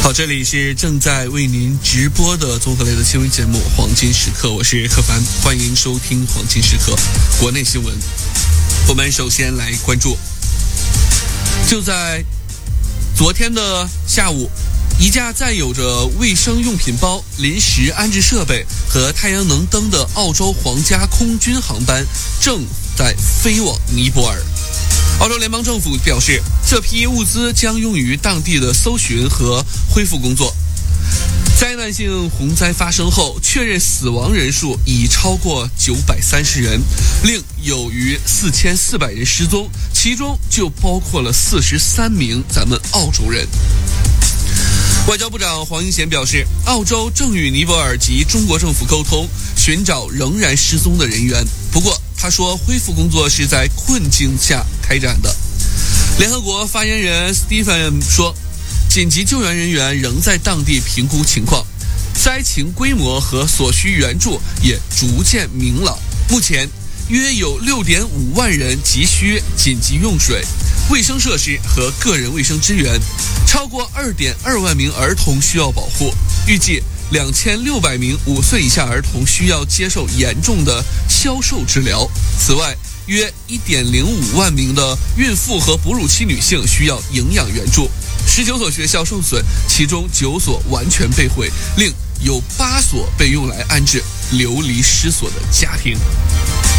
好，这里是正在为您直播的综合类的新闻节目《黄金时刻》，我是柯凡，欢迎收听《黄金时刻》国内新闻。我们首先来关注，就在昨天的下午，一架载有着卫生用品包、临时安置设备和太阳能灯的澳洲皇家空军航班正在飞往尼泊尔。澳洲联邦政府表示，这批物资将用于当地的搜寻和恢复工作。灾难性洪灾发生后，确认死亡人数已超过930人，另有逾4400人失踪，其中就包括了43名咱们澳洲人。外交部长黄英贤表示，澳洲正与尼泊尔及中国政府沟通，寻找仍然失踪的人员。不过他说，恢复工作是在困境下开展的。联合国发言人 Stephen 说，紧急救援人员仍在当地评估情况，灾情规模和所需援助也逐渐明朗。目前约有6.5万人急需紧急用水、卫生设施和个人卫生支援，超过2.2万名儿童需要保护，预计2600名5岁以下儿童需要接受严重的消瘦治疗。此外，约1.05万名的孕妇和哺乳期女性需要营养援助。19所学校受损，其中9所完全被毁，另有8所被用来安置流离失所的家庭。